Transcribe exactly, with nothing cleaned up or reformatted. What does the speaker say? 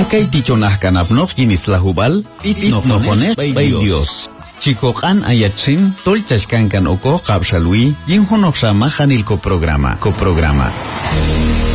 Akay tichonah kanapnok yinislahubal, pitinohone bay Dios. Chikokan ayatsin, tolchashkankan oko kapshalwi, yinhonoksha mahanil ko programa. Ko programa.